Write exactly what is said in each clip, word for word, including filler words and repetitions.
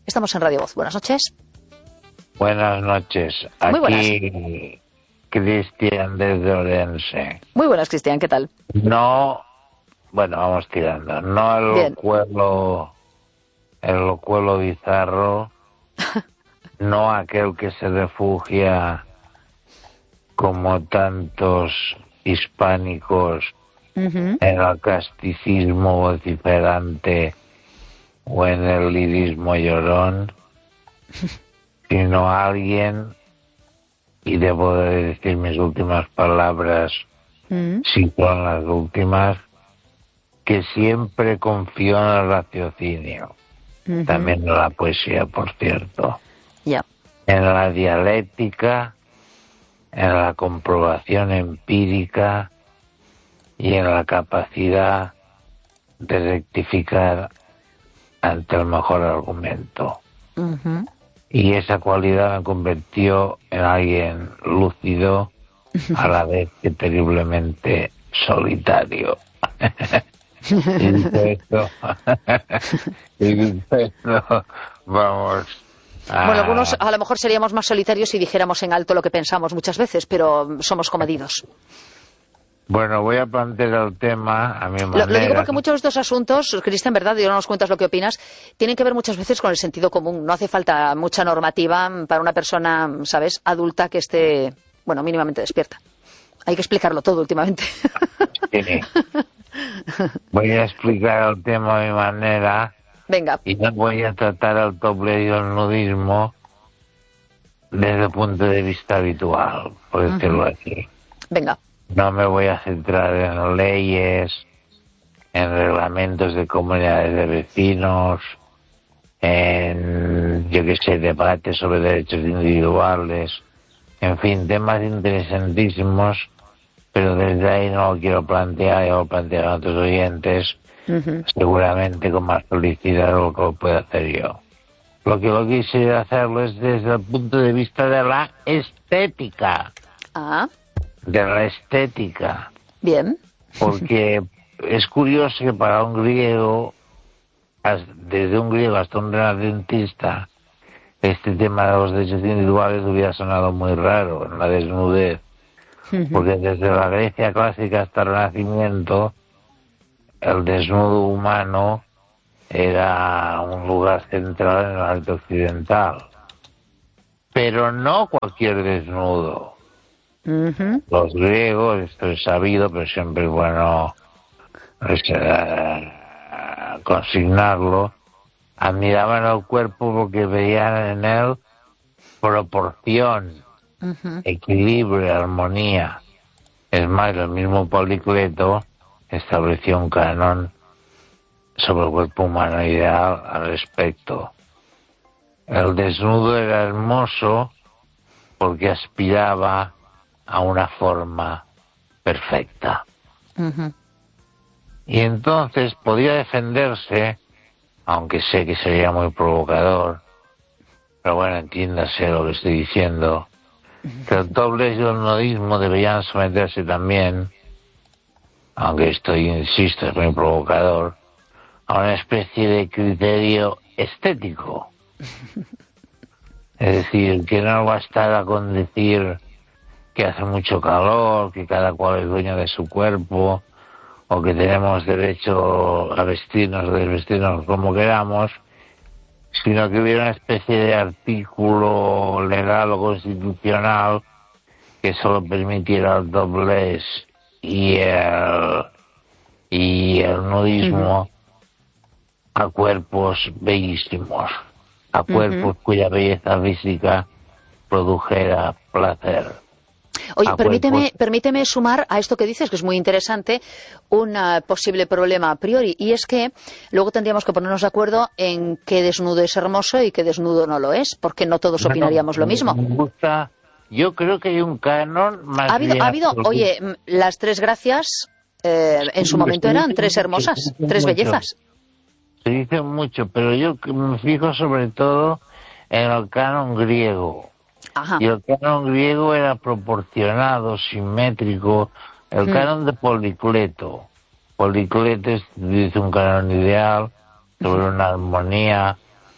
Estamos en Radio Voz. Buenas noches. Buenas noches. Aquí Muy buenas. Cristian desde Orense. Muy buenas, Cristian, ¿qué tal? No, bueno, vamos tirando. No el Bien. locuelo, el locuelo bizarro, no aquel que se refugia como tantos hispánicos Uh-huh. en el casticismo vociferante o en el lirismo llorón, sino alguien, y debo de decir mis últimas palabras, Uh-huh. si son las últimas, que siempre confió en el raciocinio, Uh-huh. también en la poesía, por cierto, Ya. en la dialéctica, en la comprobación empírica y en la capacidad de rectificar ante el mejor argumento. Uh-huh. Y esa cualidad me convirtió en alguien lúcido, a la vez que terriblemente solitario. Y dicho esto, y dicho esto, vamos a... Bueno, algunos a lo mejor seríamos más solitarios si dijéramos en alto lo que pensamos muchas veces, pero somos comedidos. Bueno, voy a plantear el tema a mi Lo, manera. lo digo porque muchos de estos asuntos, Cristian, ¿verdad? Y no nos cuentas lo que opinas, tienen que ver muchas veces con el sentido común. No hace falta mucha normativa para una persona, ¿sabes?, adulta que esté, bueno, mínimamente despierta. Hay que explicarlo todo últimamente. Sí. Voy a explicar el tema a mi manera. Venga. Y no voy a tratar el doble y el nudismo desde el punto de vista habitual, por decirlo Uh-huh. así. Venga. No me voy a centrar en leyes, en reglamentos de comunidades de vecinos, en, yo qué sé, debates sobre derechos individuales, en fin, temas interesantísimos, pero desde ahí no lo quiero plantear, ya lo plantean otros oyentes, Uh-huh. seguramente con más felicidad de lo que lo puedo hacer yo. Lo que lo quise hacerlo es desde el punto de vista de la estética. Ah, De la estética. bien. Porque es curioso que para un griego, desde un griego hasta un renacentista, este tema de los derechos individuales hubiera sonado muy raro, en la desnudez. Uh-huh. Porque desde la Grecia clásica hasta el Renacimiento, el desnudo humano era un lugar central en el arte occidental. Pero no cualquier desnudo. Uh-huh. Los griegos, esto es sabido, pero siempre es bueno es, eh, consignarlo, admiraban el cuerpo porque veían en él proporción, Uh-huh. equilibrio, armonía. Es más, el mismo Policleto estableció un canon sobre el cuerpo humano ideal al respecto. El desnudo era hermoso porque aspiraba a una forma perfecta. Uh-huh. Y entonces podía defenderse, aunque sé que sería muy provocador, pero bueno, entiéndase lo que estoy diciendo, que el doblez y el nudismo deberían someterse también, aunque esto, insisto, es muy provocador, a una especie de criterio estético. Es decir, que no bastara con decir que hace mucho calor, que cada cual es dueño de su cuerpo, o que tenemos derecho a vestirnos o desvestirnos como queramos, sino que hubiera una especie de artículo legal o constitucional que solo permitiera el doblez y el, y el nudismo uh-huh. a cuerpos bellísimos, a cuerpos uh-huh. cuya belleza física produjera placer. Oye, permíteme, permíteme sumar a esto que dices, que es muy interesante, un uh, posible problema a priori, y es que luego tendríamos que ponernos de acuerdo en qué desnudo es hermoso y qué desnudo no lo es, porque no todos bueno, opinaríamos lo mismo. Me gusta, yo creo que hay un canon más ¿Ha habido, bien... ha habido oye, las tres gracias eh, en su momento eran tres hermosas, tres bellezas. Se dice mucho, pero yo me fijo sobre todo en el canon griego. Ajá. Y el canon griego era proporcionado, simétrico. El hmm. canon de Policleto. Policleto dice un canon ideal sobre una armonía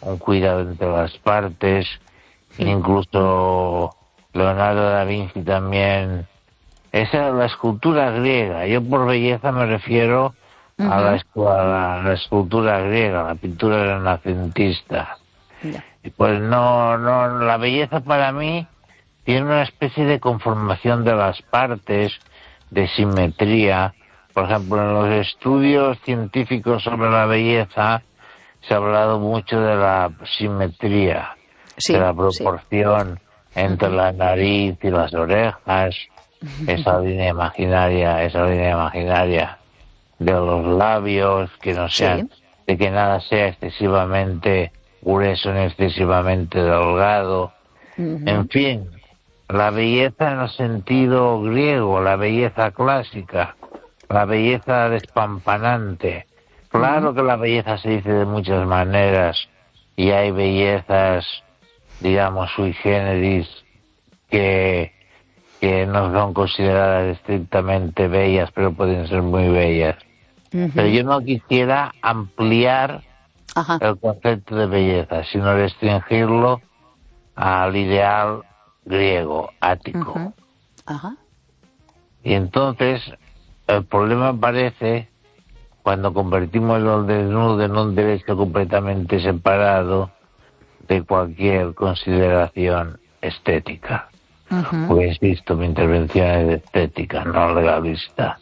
un cuidado entre las partes, sí. Incluso Leonardo da Vinci también. Esa es la escultura griega. Yo por belleza me refiero uh-huh. a, la, a la escultura griega, la pintura renacentista. Yeah. Y pues no, no, la belleza para mí tiene una especie de conformación de las partes, de simetría. Por ejemplo, en los estudios científicos sobre la belleza se ha hablado mucho de la simetría, sí, de la proporción sí. entre uh-huh. la nariz y las orejas, esa línea imaginaria, esa línea imaginaria de los labios, que no sean, sí. de que nada sea excesivamente grueso ni excesivamente delgado. Uh-huh. En fin, la belleza en el sentido griego, la belleza clásica, la belleza despampanante. Claro uh-huh. que la belleza se dice de muchas maneras y hay bellezas, digamos, sui generis que, que no son consideradas estrictamente bellas, pero pueden ser muy bellas. Uh-huh. Pero yo no quisiera ampliar uh-huh. el concepto de belleza, sino restringirlo al ideal griego, ático. Uh-huh. Uh-huh. Y entonces el problema aparece cuando convertimos el desnudo en un derecho completamente separado de cualquier consideración estética. Uh-huh. Porque insisto, mi intervención es de estética, no legalista.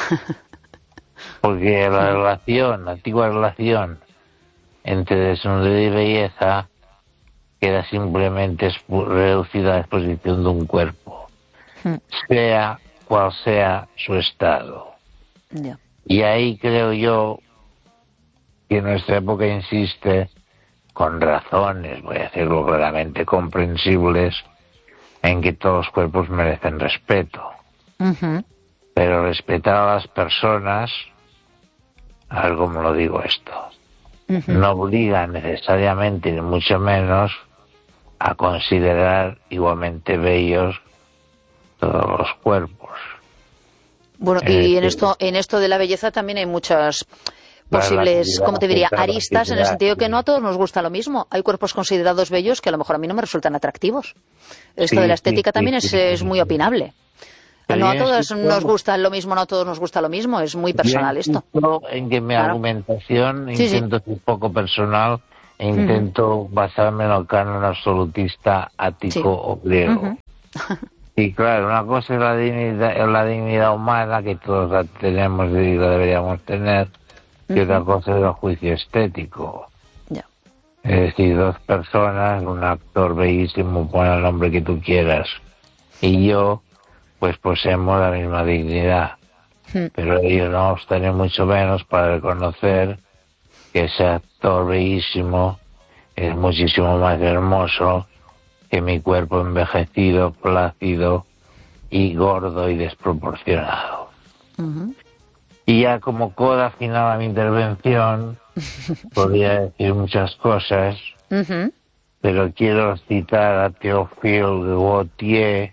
Porque la relación, la antigua relación entre desnudez y belleza queda simplemente reducida a la exposición de un cuerpo, uh-huh. sea cual sea su estado. Yeah. Y ahí creo yo que nuestra época insiste, con razones, voy a decirlo claramente, comprensibles, en que todos los cuerpos merecen respeto. Uh-huh. Pero respetar a las personas, a ver cómo lo digo esto, uh-huh. no obliga necesariamente, ni mucho menos, a considerar igualmente bellos todos los cuerpos. Bueno, y en esto, en esto de la belleza también hay muchas posibles, ¿cómo te diría?, aristas, en el sentido que no a todos nos gusta lo mismo. Hay cuerpos considerados bellos que a lo mejor a mí no me resultan atractivos. Esto sí, de la estética sí, también sí, es, sí, es muy opinable. Pero no a todos nos gusta lo mismo, no a todos nos gusta lo mismo, es muy personal esto. En que mi claro. argumentación sí, intento sí. ser poco personal e intento uh-huh. basarme en el canon absolutista ático sí. o griego. Uh-huh. Y claro, una cosa es la dignidad, la dignidad humana, que todos la tenemos y la deberíamos tener, y uh-huh. otra cosa es el juicio estético. Yeah. Es decir, dos personas, un actor bellísimo, pon el nombre que tú quieras, y yo, pues poseemos la misma dignidad. Uh-huh. Pero ellos no vamos a tener mucho menos para reconocer que ese actor bellísimo es muchísimo más hermoso que mi cuerpo envejecido, plácido y gordo y desproporcionado. Uh-huh. Y ya como coda final a mi intervención, podría decir muchas cosas, uh-huh. pero quiero citar a Théophile Gautier,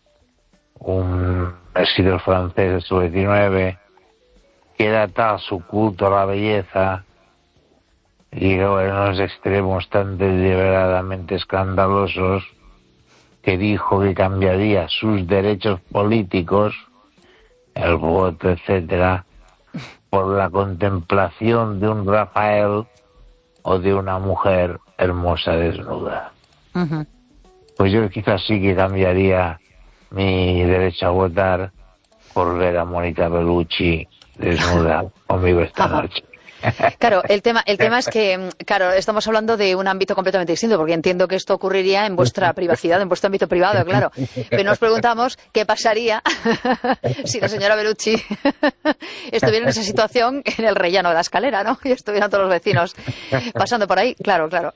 un escritor francés del siglo diecinueve, que era tal su culto a la belleza, y en unos extremos tan deliberadamente escandalosos, que dijo que cambiaría sus derechos políticos, el voto, etcétera, por la contemplación de un Rafael o de una mujer hermosa desnuda. Uh-huh. Pues yo quizás sí que cambiaría mi derecho a votar por ver a Mónica Bellucci desnuda conmigo esta uh-huh. noche. Claro, el tema, el tema es que, claro, estamos hablando de un ámbito completamente distinto, porque entiendo que esto ocurriría en vuestra privacidad, en vuestro ámbito privado, claro. Pero nos preguntamos qué pasaría si la señora Bellucci estuviera en esa situación en el rellano de la escalera, ¿no? Y estuvieran todos los vecinos pasando por ahí. Claro, claro.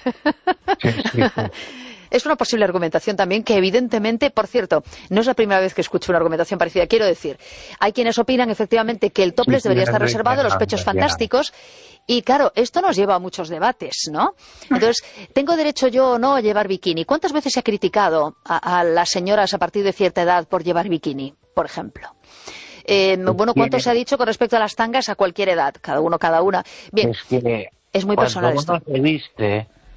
Es una posible argumentación también que evidentemente, por cierto, no es la primera vez que escucho una argumentación parecida. Quiero decir, hay quienes opinan efectivamente que el topless sí, debería estar reservado a los pechos fantásticos y claro, esto nos lleva a muchos debates, ¿no? Entonces, ¿tengo derecho yo o no a llevar bikini? ¿Cuántas veces se ha criticado a, a las señoras a partir de cierta edad por llevar bikini, por ejemplo? Eh, bueno, ¿cuánto se ha dicho con respecto a las tangas a cualquier edad? Cada uno, cada una. Bien, es, que es muy personal esto. Cuando uno se viste,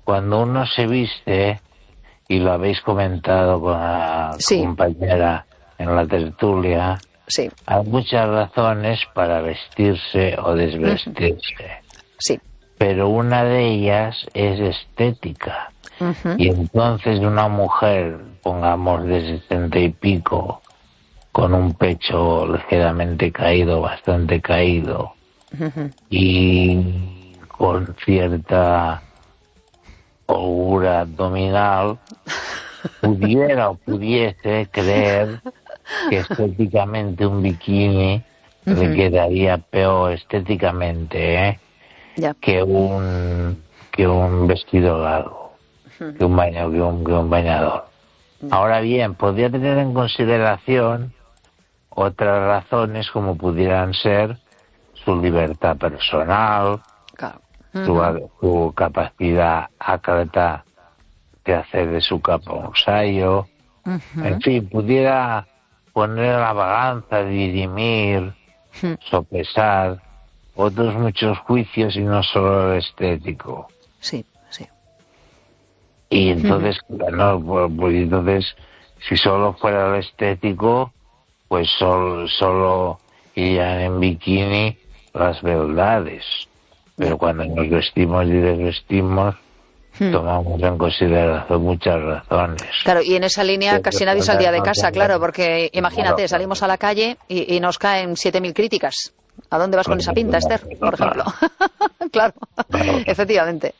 cuando uno se viste, y lo habéis comentado con la sí. compañera en la tertulia, sí. hay muchas razones para vestirse o desvestirse. Sí. Pero una de ellas es estética. Uh-huh. Y entonces una mujer, pongamos de setenta y pico, con un pecho ligeramente caído, bastante caído, uh-huh. y con cierta holgura abdominal, pudiera o pudiese creer que estéticamente un bikini uh-huh. le quedaría peor estéticamente, ¿eh? Yeah. que un que un vestido largo, uh-huh. que un baño, que un, que un bañador. Uh-huh. Ahora bien, podría tener en consideración otras razones como pudieran ser su libertad personal, claro. uh-huh. su, su capacidad ácrata de hacer de su capa un sayo, uh-huh. en fin, pudiera poner a la balanza, dirimir, uh-huh. sopesar otros muchos juicios y no solo el estético. Sí, sí. Y entonces, uh-huh. no, pues, pues entonces, si solo fuera el estético, pues solo, solo irían en bikini las beldades. Pero cuando nos vestimos y desvestimos, hmm. tomamos en consideración muchas razones. Claro, y en esa línea Pero casi nadie saldría de casa, claro, porque imagínate, claro, salimos a la calle y, y nos caen siete mil críticas. ¿A dónde vas con esa pinta, Esther, por ejemplo? Claro, efectivamente.